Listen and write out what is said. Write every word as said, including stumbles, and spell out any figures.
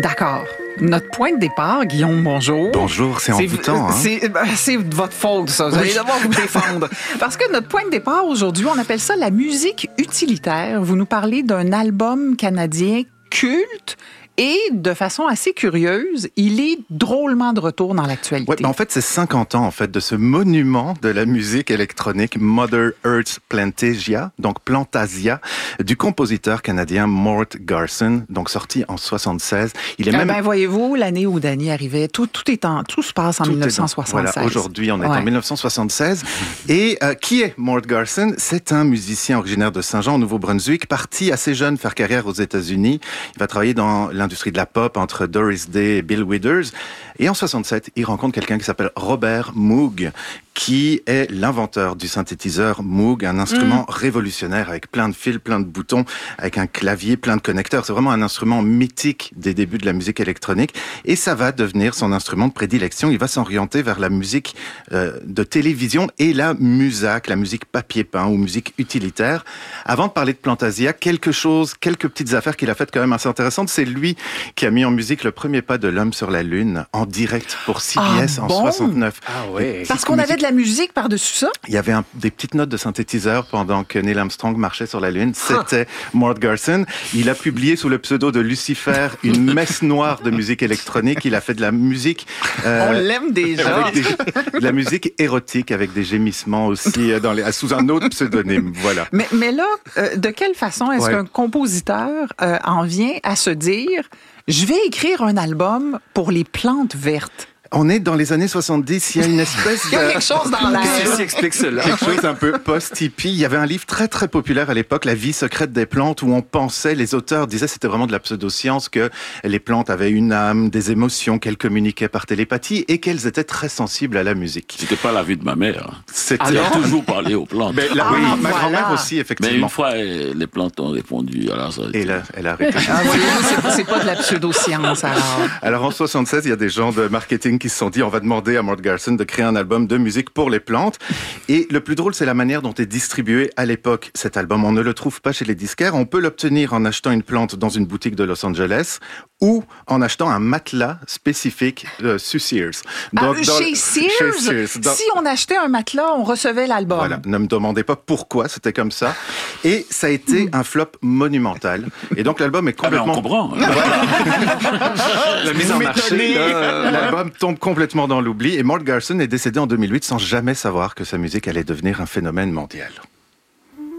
D'accord. Notre point de départ, Guillaume, bonjour. Bonjour, c'est envoûtant. Hein? C'est, c'est votre faute, ça. Vous allez devoir vous défendre. Parce que notre point de départ aujourd'hui, on appelle ça la musique utilitaire. Vous nous parlez d'un album canadien culte. Et de façon assez curieuse, il est drôlement de retour dans l'actualité. Ouais, ben en fait, c'est cinquante ans en fait de ce monument de la musique électronique, Mother Earth Plantasia, donc Plantasia, du compositeur canadien Mort Garson, donc sorti en soixante-seize. Il est ah même. Ben voyez-vous, l'année où Danny arrivait, tout tout est en tout se passe en tout dix-neuf cent soixante-seize. Voilà, aujourd'hui, on est ouais. en dix-neuf cent soixante-seize. Et euh, qui est Mort Garson? C'est un musicien originaire de Saint-Jean, au Nouveau-Brunswick, parti assez jeune faire carrière aux États-Unis. Il va travailler dans l'industrie de la pop entre Doris Day et Bill Withers. Et en soixante-sept, il rencontre quelqu'un qui s'appelle Robert Moog, qui est l'inventeur du synthétiseur Moog, un instrument mmh. révolutionnaire avec plein de fils, plein de boutons, avec un clavier, plein de connecteurs. C'est vraiment un instrument mythique des débuts de la musique électronique. Et ça va devenir son instrument de prédilection. Il va s'orienter vers la musique euh, de télévision et la musac, la musique papier-peint ou musique utilitaire. Avant de parler de Plantasia, quelque chose, quelques petites affaires qu'il a faites quand même assez intéressantes. C'est lui qui a mis en musique le premier pas de l'homme sur la Lune en direct pour C B S ah, en bon? soixante-neuf. Ah ouais. Parce qu'on avait de la musique par-dessus ça? Il y avait un, des petites notes de synthétiseur pendant que Neil Armstrong marchait sur la Lune. C'était Mort Garson. Il a publié sous le pseudo de Lucifer une messe noire de musique électronique. Il a fait de la musique... Euh, On l'aime déjà. Avec des, de la musique érotique avec des gémissements aussi dans les, sous un autre pseudonyme. Voilà. Mais, mais là, euh, de quelle façon est-ce ouais. qu'un compositeur euh, en vient à se dire « Je vais écrire un album pour les plantes vertes ». On est dans les années soixante-dix, il y a une espèce de... Il y a quelque chose dans l'air. Qu'est-ce qui explique cela? Quelque chose un peu post-hippie. Il y avait un livre très très populaire à l'époque, La vie secrète des plantes, où on pensait, les auteurs disaient, c'était vraiment de la pseudoscience, que les plantes avaient une âme, des émotions, qu'elles communiquaient par télépathie et qu'elles étaient très sensibles à la musique. C'était pas la vie de ma mère. C'était... Elle a toujours parlé aux plantes. Mais la, ah, oui, voilà. ma grand-mère aussi, effectivement. Mais une fois, les plantes ont répondu. Alors ça a été... Et là, elle a arrêté. Ah, oui, c'est, c'est pas de la pseudoscience, alors. Alors en soixante-seize, il y a des gens de marketing qui se sont dit, on va demander à Mort Garson de créer un album de musique pour les plantes. Et le plus drôle, c'est la manière dont est distribué à l'époque cet album. On ne le trouve pas chez les disquaires. On peut l'obtenir en achetant une plante dans une boutique de Los Angeles ou en achetant un matelas spécifique euh, chez Sears. Donc, ah, dans chez, le... Sears? chez Sears dans... Si on achetait un matelas, on recevait l'album. Voilà. Ne me demandez pas pourquoi, c'était comme ça. Et ça a été un flop monumental. Et donc l'album est complètement... Ah ben on comprend. La mise en marché. Euh... L'album tombe complètement dans l'oubli. Et Mort Garson est décédé en deux mille huit sans jamais savoir que sa musique allait devenir un phénomène mondial.